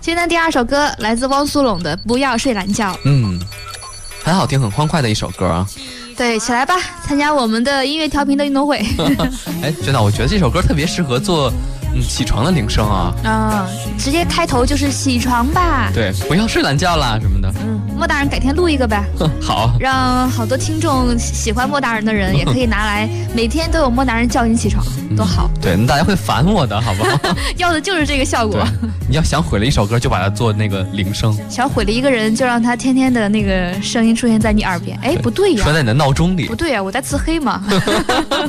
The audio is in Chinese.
今天第2首歌来自汪苏泷的《不要睡懒觉》。 很好听，很欢快的一首歌啊。 对，起来吧，参加我们的音乐调频的运动会。 哎，真的，我觉得这首歌特别适合做起床的铃声啊。 直接开头就是起床吧。 对，不要睡懒觉啦什么的。 莫大人改天录一个呗。 好， 让好多听众喜欢莫大人的人也可以拿来，每天都有莫大人叫你起床，多好。 对，那大家会烦我的，好不好？ 要的就是这个效果。 你要想毁了一首歌，就把它做那个铃声； 想毁了一个人，就让他天天的那个声音出现在你耳边。哎，不对呀， 说在你的闹钟里。 不对呀，我在自黑嘛。